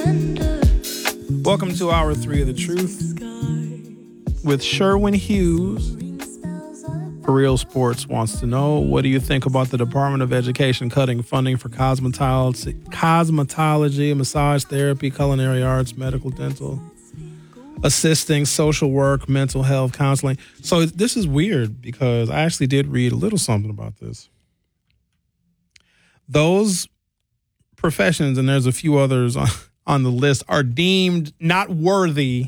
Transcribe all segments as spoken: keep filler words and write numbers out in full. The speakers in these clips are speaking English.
Welcome to Hour three of The Truth with Sherwin Hughes. For Real Sports wants to know, what do you think about the Department of Education cutting funding for cosmetology, cosmetology, massage therapy, culinary arts, medical, dental, assisting, social work, mental health, counseling? So this is weird because I actually did read a little something about this. Those professions, and there's a few others on, on the list, are deemed not worthy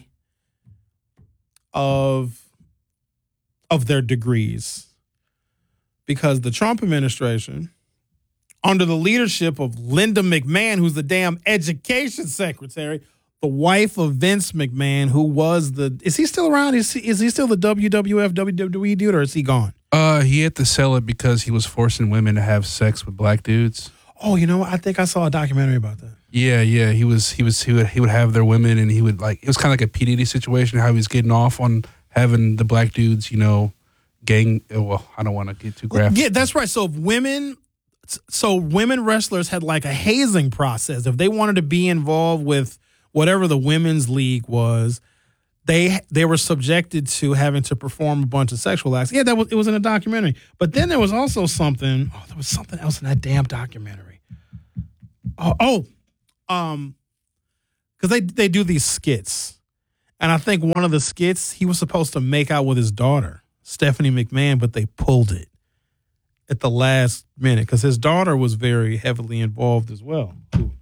of of their degrees because the Trump administration, under the leadership of Linda McMahon, who's the damn education secretary, the wife of Vince McMahon, who was the, is he still around? Is he, is he still the W W F, W W E dude, or is he gone? Uh, he had to sell it because he was forcing women to have sex with black dudes. Oh, you know what? I think I saw a documentary about that. Yeah, yeah. He was, he was, he would, he would have their women, and he would like. It was kind of like a P. Diddy situation, how he was getting off on having the black dudes, you know, gang. Well, I don't want to get too graphic. Yeah, that's right. So if women, so women wrestlers had like a hazing process. If they wanted to be involved with whatever the women's league was, they they were subjected to having to perform a bunch of sexual acts. Yeah, that was it was in a documentary. But then there was also something. Oh, there was something else in that damn documentary. Oh, oh um, because they they do these skits, and I think one of the skits he was supposed to make out with his daughter, Stephanie McMahon, but they pulled it at the last minute because his daughter was very heavily involved as well.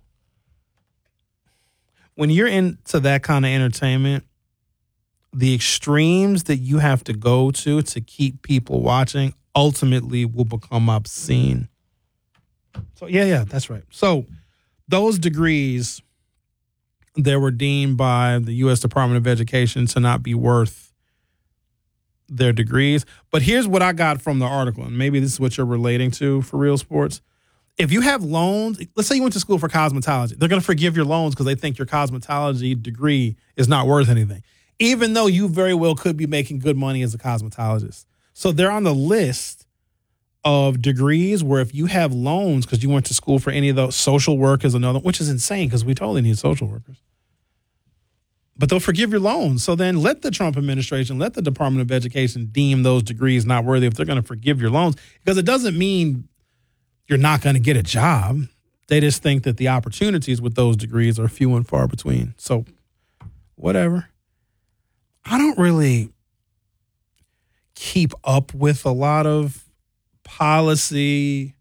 When you're into that kind of entertainment, the extremes that you have to go to to keep people watching ultimately will become obscene. So, yeah, yeah, that's right. So those degrees, they were deemed by the U S Department of Education to not be worth their degrees. But here's what I got from the article, and maybe this is what you're relating to for Real Sports. If you have loans, let's say you went to school for cosmetology, they're going to forgive your loans because they think your cosmetology degree is not worth anything, even though you very well could be making good money as a cosmetologist. So they're on the list of degrees where if you have loans because you went to school for any of those, social work is another, which is insane because we totally need social workers. But they'll forgive your loans. So then let the Trump administration, let the Department of Education deem those degrees not worthy if they're going to forgive your loans, because it doesn't mean you're not going to get a job. They just think that the opportunities with those degrees are few and far between. So whatever. I don't really keep up with a lot of policy,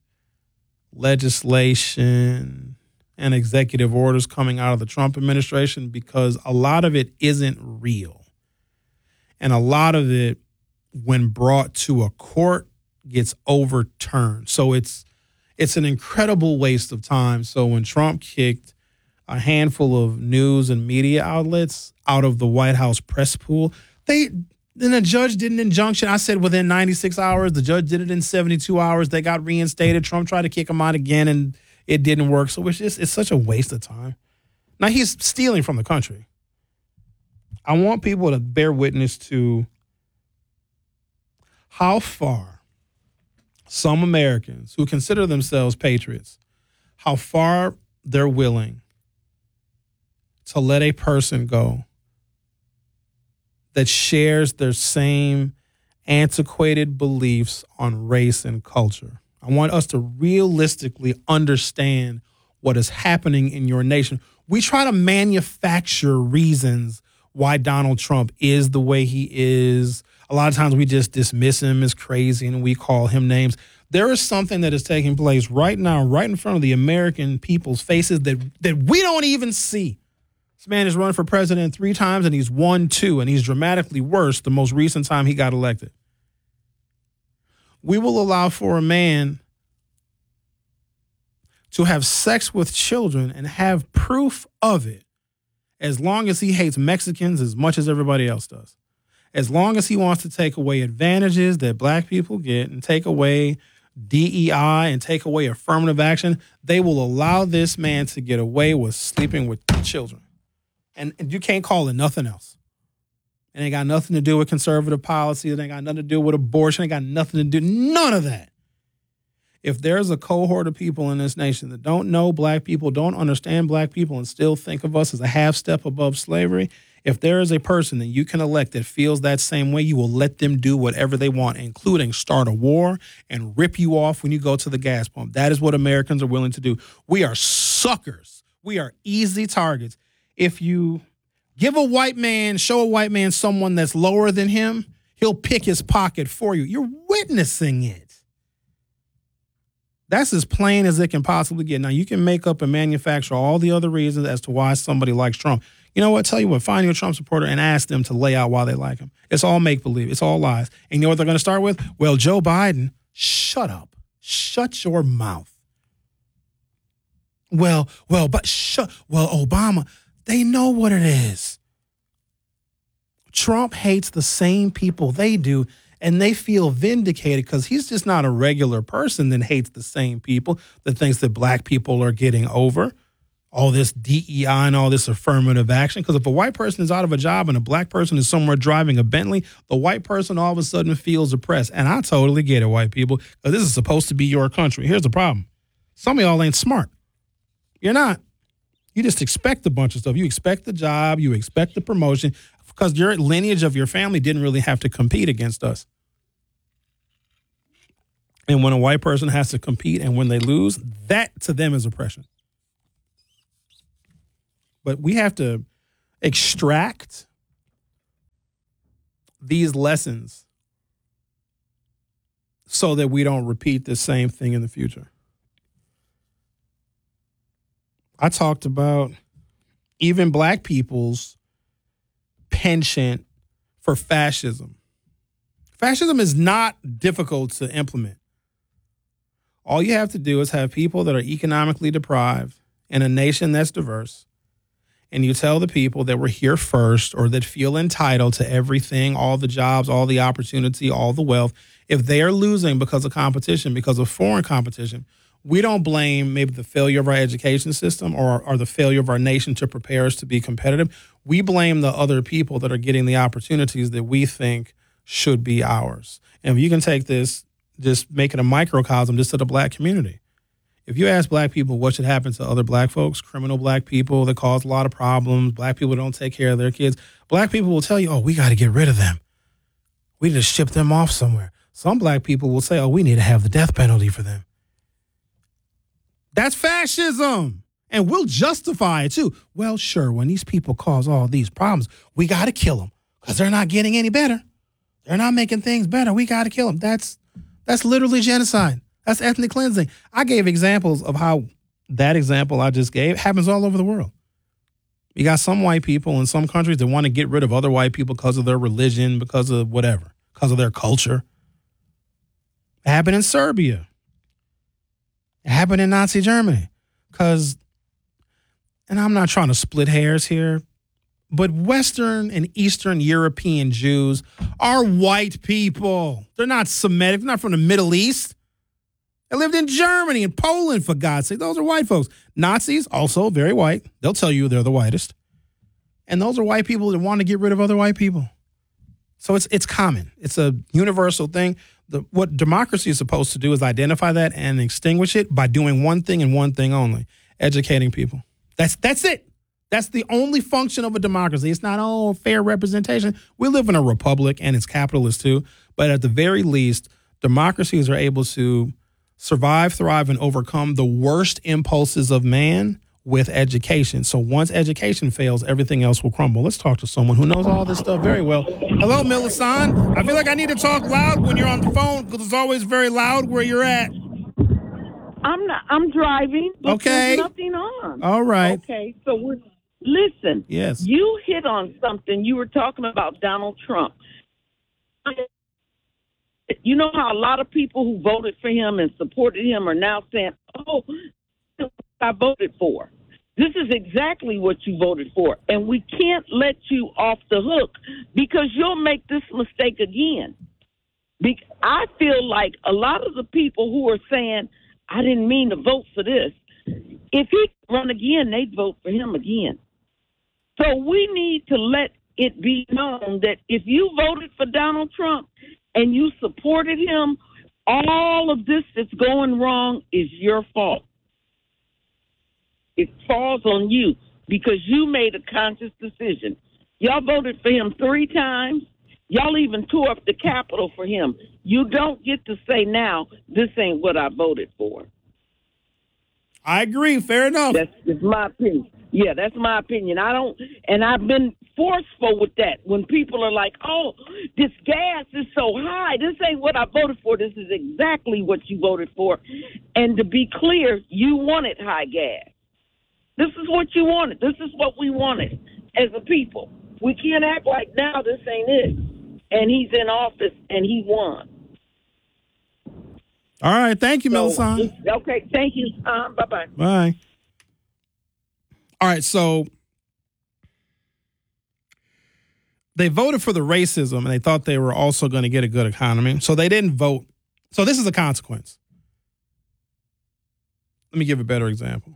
legislation, and executive orders coming out of the Trump administration because a lot of it isn't real. And a lot of it, when brought to a court, gets overturned. So it's it's an incredible waste of time. So when Trump kicked a handful of news and media outlets out of the White House press pool, they then the judge did an injunction. I said within ninety-six hours. The judge did it in seventy-two hours. They got reinstated. Trump tried to kick them out again, and it didn't work. So it's just, it's such a waste of time. Now, he's stealing from the country. I want people to bear witness to how far some Americans who consider themselves patriots, how far they're willing to let a person go that shares their same antiquated beliefs on race and culture. I want us to realistically understand what is happening in your nation. We try to manufacture reasons why Donald Trump is the way he is. A lot of times we just dismiss him as crazy and we call him names. There is something that is taking place right now, right in front of the American people's faces that, that we don't even see. This man has run for president three times and he's won two, and he's dramatically worse the most recent time he got elected. We will allow for a man to have sex with children and have proof of it as long as he hates Mexicans as much as everybody else does. As long as he wants to take away advantages that black people get and take away D E I and take away affirmative action, they will allow this man to get away with sleeping with children. And, and you can't call it nothing else. It ain't got nothing to do with conservative policy. It ain't got nothing to do with abortion. It ain't got nothing to do, none of that. If there's a cohort of people in this nation that don't know black people, don't understand black people, and still think of us as a half step above slavery, if there is a person that you can elect that feels that same way, you will let them do whatever they want, including start a war and rip you off when you go to the gas pump. That is what Americans are willing to do. We are suckers. We are easy targets. If you give a white man, show a white man someone that's lower than him, he'll pick his pocket for you. You're witnessing it. That's as plain as it can possibly get. Now, you can make up and manufacture all the other reasons as to why somebody likes Trump. You know what? Tell you what, find your Trump supporter and ask them to lay out why they like him. It's all make-believe. It's all lies. And you know what they're going to start with? Well, Joe Biden, shut up. Shut your mouth. Well, well, but shut, well, Obama, they know what it is. Trump hates the same people they do, and they feel vindicated because he's just not a regular person that hates the same people, that thinks that black people are getting over all this D E I and all this affirmative action. Because if a white person is out of a job and a black person is somewhere driving a Bentley, the white person all of a sudden feels oppressed. And I totally get it, white people, because this is supposed to be your country. Here's the problem. Some of y'all ain't smart. You're not. You just expect a bunch of stuff. You expect the job. You expect the promotion because your lineage of your family didn't really have to compete against us. And when a white person has to compete and when they lose, that to them is oppression. But we have to extract these lessons so that we don't repeat the same thing in the future. I talked about even black people's penchant for fascism. Fascism is not difficult to implement. All you have to do is have people that are economically deprived in a nation that's diverse, and you tell the people that were here first or that feel entitled to everything, all the jobs, all the opportunity, all the wealth, if they are losing because of competition, because of foreign competition, we don't blame maybe the failure of our education system or, or the failure of our nation to prepare us to be competitive. We blame the other people that are getting the opportunities that we think should be ours. And if you can take this, just make it a microcosm just to the black community. If you ask black people what should happen to other black folks, criminal black people that cause a lot of problems, black people don't take care of their kids, black people will tell you, oh, we got to get rid of them. We need to ship them off somewhere. Some black people will say, oh, we need to have the death penalty for them. That's fascism. And we'll justify it too. Well, sure, when these people cause all these problems, we got to kill them because they're not getting any better. They're not making things better. We got to kill them. That's that's literally genocide. That's ethnic cleansing. I gave examples of how that example I just gave happens all over the world. You got some white people in some countries that want to get rid of other white people because of their religion, because of whatever, because of their culture. It happened in Serbia. It happened in Nazi Germany. Because, and I'm not trying to split hairs here, but Western and Eastern European Jews are white people. They're not Semitic. They're not from the Middle East. They lived in Germany and Poland, for God's sake. Those are white folks. Nazis, also very white. They'll tell you they're the whitest. And those are white people that want to get rid of other white people. So it's it's common. It's a universal thing. The, what democracy is supposed to do is identify that and extinguish it by doing one thing and one thing only, educating people. That's that's it. That's the only function of a democracy. It's not, oh, fair representation. We live in a republic, and it's capitalist too. But at the very least, democracies are able to survive, thrive, and overcome the worst impulses of man with education. So once education fails, everything else will crumble. Let's talk to someone who knows all this stuff very well. Hello, Millicent. I feel like I need to talk loud when you're on the phone because it's always very loud where you're at. I'm not. I'm driving. But okay. There's nothing on. All right. Okay. So we're listen. Yes. You hit on something. You were talking about Donald Trump. You know how a lot of people who voted for him and supported him are now saying, "Oh, I voted for." This is exactly what you voted for, and we can't let you off the hook because you'll make this mistake again. Be- I feel like a lot of the people who are saying, I didn't mean to vote for this, if he run again, they'd vote for him again. So we need to let it be known that if you voted for Donald Trump and you supported him All of this that's going wrong is your fault. It falls on you because you made a conscious decision. Y'all voted for him three times. Y'all even tore up the Capitol for him. You don't get to say now, this ain't what I voted for. I agree. Fair enough. That's just my opinion. Yeah, that's my opinion. I don't, and I've been forceful with that. When people are like, oh, this gas is so high. This ain't what I voted for. This is exactly what you voted for. And to be clear, you wanted high gas. This is what you wanted. This is what we wanted as a people. We can't act like now this ain't it. And he's in office and he won. All right. Thank you, So, Melisande. okay. Thank you. Um, bye-bye. Bye. All right. So they voted for the racism and they thought they were also going to get a good economy. So they didn't vote. So this is a consequence. Let me give a better example.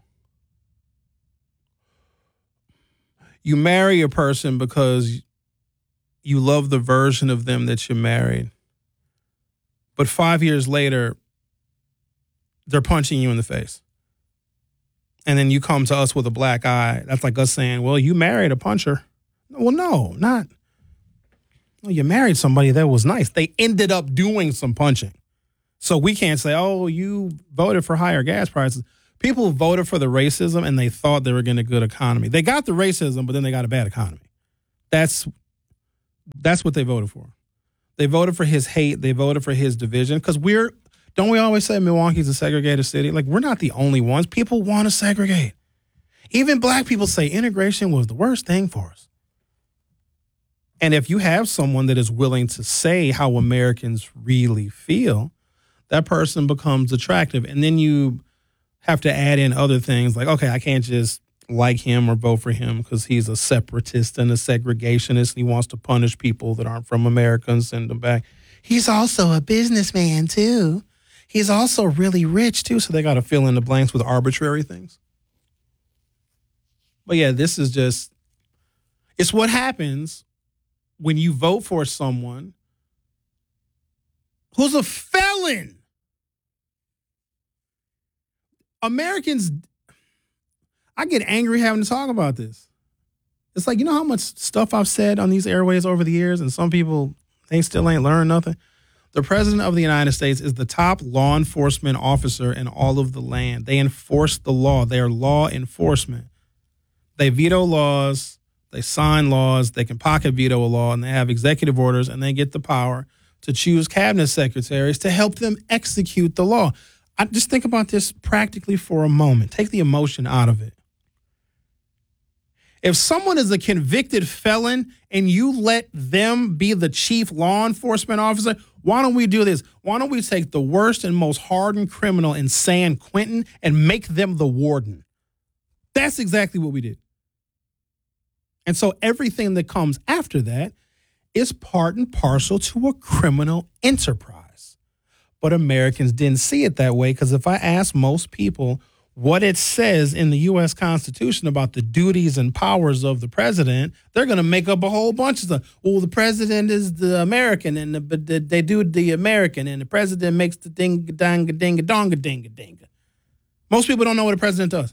You marry a person because you love the version of them that you married. But five years later, they're punching you in the face. And then you come to us with a black eye. That's like us saying, well, you married a puncher. Well, no, not. Well, you married somebody that was nice. They ended up doing some punching. So we can't say, oh, you voted for higher gas prices. People voted for the racism and they thought they were getting a good economy. They got the racism, but then they got a bad economy. That's that's what they voted for. They voted for his hate. They voted for his division. Because we're, don't we always say Milwaukee's a segregated city? Like, we're not the only ones. People want to segregate. Even black people say integration was the worst thing for us. And if you have someone that is willing to say how Americans really feel, that person becomes attractive. And then you have to add in other things like, okay, I can't just like him or vote for him because he's a separatist and a segregationist and he wants to punish people that aren't from America and send them back. He's also a businessman, too. He's also really rich, too. So they got to fill in the blanks with arbitrary things. But yeah, this is just, it's what happens when you vote for someone who's a felon. Americans, I get angry having to talk about this. It's like, you know how much stuff I've said on these airways over the years, and some people, they still ain't learned nothing? The President of the United States is the top law enforcement officer in all of the land. They enforce the law. They are law enforcement. They veto laws. They sign laws. They can pocket veto a law, and they have executive orders, and they get the power to choose cabinet secretaries to help them execute the law. I just think about this practically for a moment. Take the emotion out of it. If someone is a convicted felon and you let them be the chief law enforcement officer, why don't we do this? Why don't we take the worst and most hardened criminal in San Quentin and make them the warden? That's exactly what we did. And so everything that comes after that is part and parcel to a criminal enterprise. But Americans didn't see it that way because if I ask most people what it says in the U S Constitution about the duties and powers of the president, they're going to make up a whole bunch of stuff. Well, the president is the American, and the, the, they do the American, and the president makes the ding dang ding donga ding ding. Most people don't know what a president does.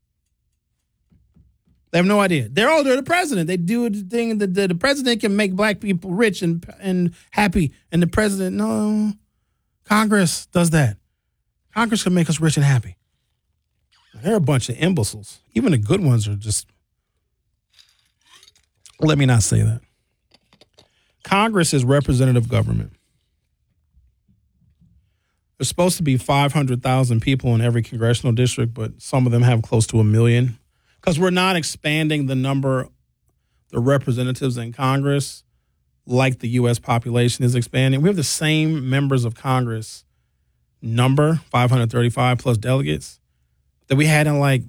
They have no idea. They're all they're the president. They do the thing that the, the president can make black people rich and and happy, and the president no. Congress does that. Congress can make us rich and happy. They're a bunch of imbeciles. Even the good ones are just, let me not say that. Congress is representative government. There's supposed to be five hundred thousand people in every congressional district, but some of them have close to a million. Because we're not expanding the number, the representatives in Congress like the U S population is expanding. We have the same members of Congress number, five hundred thirty-five plus delegates, that we had in like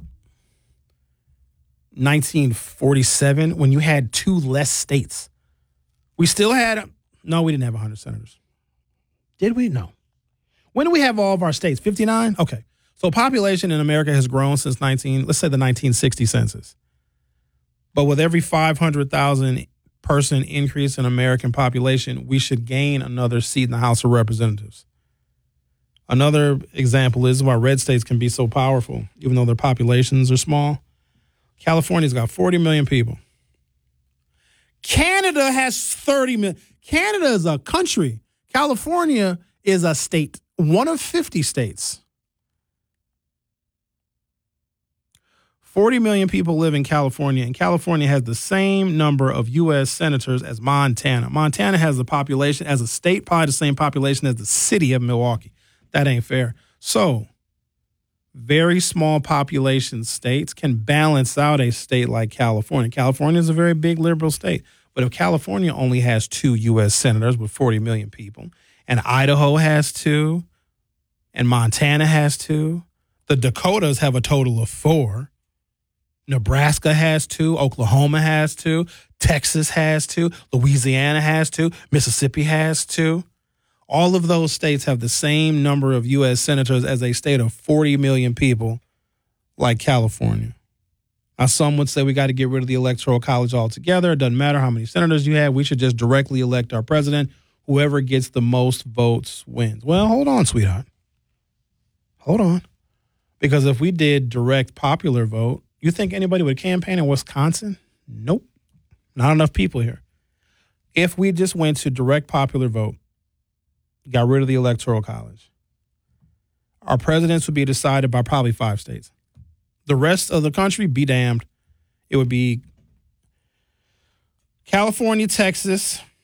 nineteen forty-seven when you had two less states. We still had, no, we didn't have one hundred senators. Did we? No. When do we have all of our states? fifty-nine? Okay. So population in America has grown since nineteen, let's say the nineteen sixty census. But with every five hundred thousand person increase in American population, we should gain another seat in the House of Representatives. Another example is why red states can be so powerful, even though their populations are small. California's got forty million people. Canada has thirty million. Canada is a country. California is a state, one of fifty states. forty million people live in California, and California has the same number of U S senators as Montana. Montana has the population, as a state, probably the same population as the city of Milwaukee. That ain't fair. So, very small population states can balance out a state like California. California is a very big liberal state. But if California only has two U S senators with forty million people, and Idaho has two, and Montana has two, the Dakotas have a total of four, Nebraska has two, Oklahoma has two, Texas has two, Louisiana has two, Mississippi has two. All of those states have the same number of U S senators as a state of forty million people like California. Now, some would say we got to get rid of the Electoral College altogether. It doesn't matter how many senators you have. We should just directly elect our president. Whoever gets the most votes wins. Well, hold on, sweetheart. Hold on. Because if we did direct popular vote, you think anybody would campaign in Wisconsin? Nope. Not enough people here. If we just went to direct popular vote, got rid of the Electoral College, our presidents would be decided by probably five states. The rest of the country, be damned. It would be California, Texas,